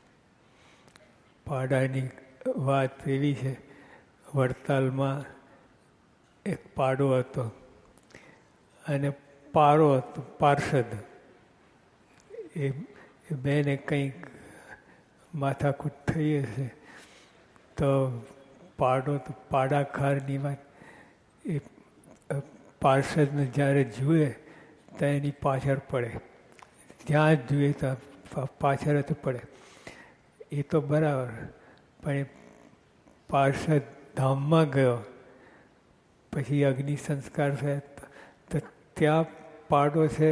પાડાની વાત એવી છે, વડતાલમાં એક પાડો હતો અને પારો હતો પાર્ષદ. એ બેને કંઈક માથાકૂટ થઈ હશે તો પાડો તો પાડાખારની વાત, એ પાર્ષદને જ્યારે જુએ તો એની પાછળ પડે, જ્યાં જ જુએ તો પાછળ જ પડે. એ તો બરાબર, પણ એ પાર્ષદ ધામમાં ગયો પછી અગ્નિ સંસ્કાર થયા તો ત્યાં પાડો છે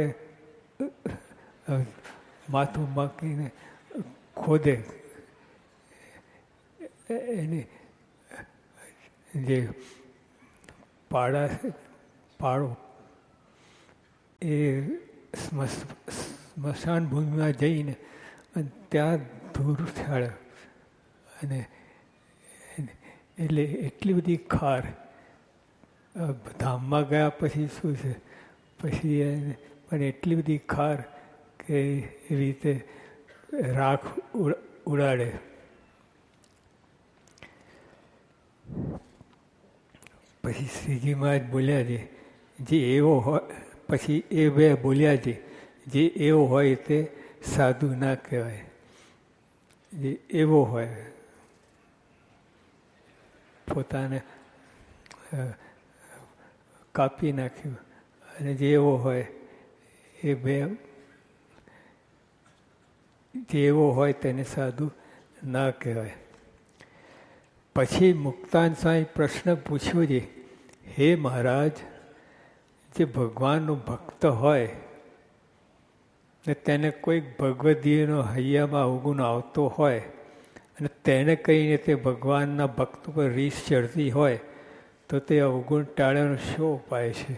માથું માકીને ખોદે, એને જે પાડો એ સ્મશાન ભૂમિમાં જઈને અને ત્યાં ધૂર છાડ્યો અને એટલે એટલી બધી ખાર. ધામમાં ગયા પછી શું છે, પછી એને પણ એટલી બધી ખાર કે એવી રીતે રાખ ઉડાડે. પછી શ્રીજી મહારાજ બોલ્યા છે જે એવો હોય, પછી એ બે બોલ્યા છે જે એવો હોય તે સાધુ ના કહેવાય. જે એવો હોય પોતાને કાપી નાખ્યું, અને જે એવો હોય એ બે જે એવો હોય તેને સાધુ ના કહેવાય. પછી મુક્તાન સ્વામી પ્રશ્ન પૂછ્યો છે, હે મહારાજ, જે ભગવાનનો ભક્ત હોય ને તેને કોઈક ભગવદીયનો હૈયામાં અવગુણ આવતો હોય અને તેને કહીને તે ભગવાનના ભક્ત પર રીસ ચડતી હોય તો તે અવગુણ ટાળવાનો શો ઉપાય છે?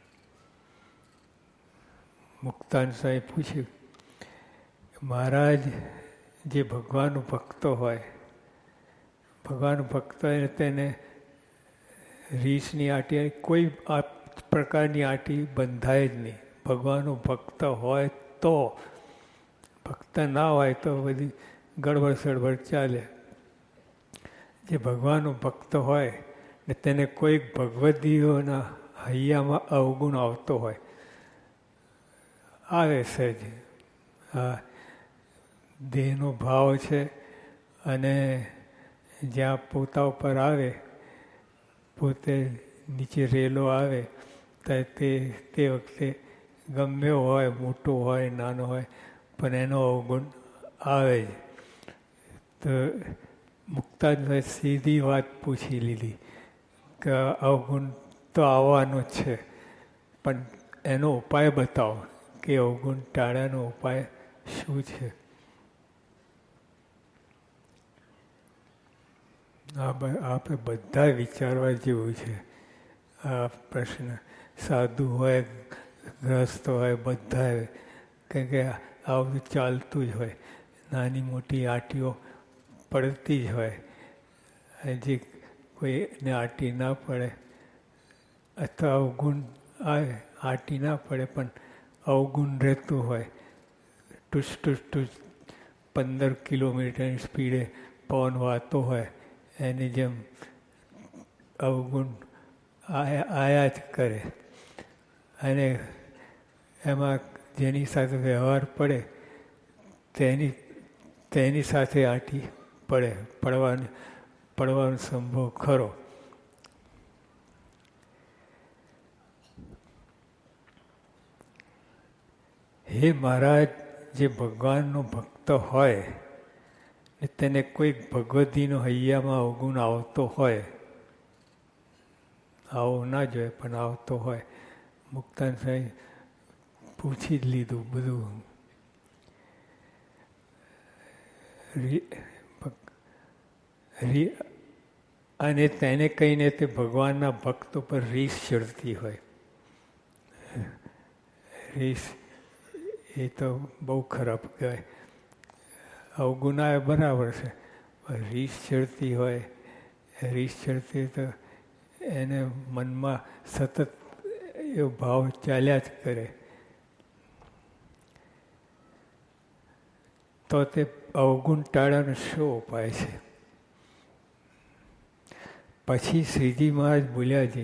મુક્તાન સ્વામી પૂછ્યું, મહારાજ, જે ભગવાનનો ભક્ત હોય, ભગવાન ભક્ત હોય તેને રીસની આંટી કોઈ આ પ્રકારની આંટી બંધાય જ નહીં. ભગવાનનો ભક્ત હોય તો, ભક્ત ના હોય તો બધી ગડબડ સડબડ ચાલે. જે ભગવાનનો ભક્ત હોય ને તેને કોઈક ભગવદીઓના હૈયામાં અવગુણ આવતો હોય, આવે સહેજ, હા, દેહનો ભાવ છે અને જ્યાં પોતા ઉપર આવે, પોતે નીચે રેલો આવે તો તે વખતે ગમે હોય, મોટો હોય, નાનો હોય, પણ એનો અવગુણ આવે જ. તો મુક્તાનભાઈ સીધી વાત પૂછી લીધી કે અવગુણ તો આવવાનો જ છે, પણ એનો ઉપાય બતાવો કે અવગુણ ટાળવાનો ઉપાય શું છે? આપણે બધા વિચારવા જેવું છે આ પ્રશ્ન. સાધુ હોય, ગ્રસ્ત હોય, બધા, કારણ કે આવું ચાલતું જ હોય, નાની મોટી આંટીઓ પડતી જ હોય. હજી કોઈને આંટી ના પડે અથવા અવગુણ આવે, આંટી ના પડે પણ અવગુણ રહેતું હોય, ટૂસ ટૂસ ટૂસ 15 કિલોમીટરની સ્પીડે પવન વાતો હોય, એની જેમ અવગુણ આયા જ કરે. અને એમાં જેની સાથે વ્યવહાર પડે તેની સાથે આંટી પડવાનો સંભવ ખરો. હે મહારાજ, જે ભગવાનનો ભક્ત હોય તેને કોઈક ભગવદીનો હૈયામાં અવગુણ આવતો હોય, આવો ના જોઈએ પણ આવતો હોય, મુક્તાન સાહેબ પૂછી જ લીધું બધું. અને તેને કહીને તે ભગવાનના ભક્તો પર રીસ ચડતી હોય. રીસ એ તો બહુ ખરાબ કહેવાય. અવગુણા બરાબર છે, રીસ ચડતી હોય, રીસ ચડતી તો એને મનમાં સતત એવો ભાવ ચાલ્યા જ કરે તો તે અવગુણ ટાળવાનો શું ઉપાય છે? પછી શ્રીજી મહારાજ બોલ્યા છે,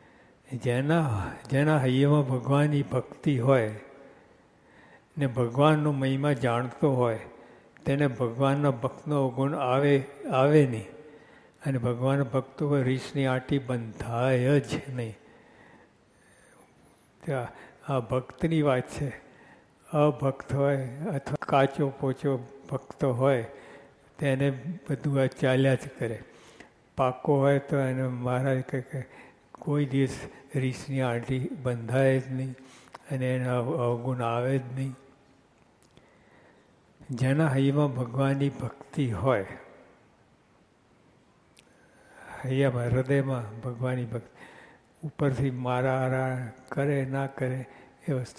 જેના હૈયામાં ભગવાનની ભક્તિ હોય ને ભગવાનનો મહિમા જાણતો હોય તેને ભગવાનના ભક્તનો અવગુણ આવે નહીં, અને ભગવાનના ભક્તો પર રીસની આંટી બંધાય જ નહીં. આ ભક્તની વાત છે. અભક્ત હોય અથવા કાચો પોચો ભક્ત હોય તેને બધું આ ચાલ્યા જ કરે. પાકો હોય તો એને મહારાજ કહે કે કોઈ દિવસ રીસની આંટી બંધાય જ નહીં અને એના અવગુણ આવે જ નહીં. જેના હૈયામાં ભગવાનની ભક્તિ હોય, હૈયામાં હૃદયમાં ભગવાનની ભક્તિ, ઉપરથી મારા કરે ના કરે એ વસ્તુ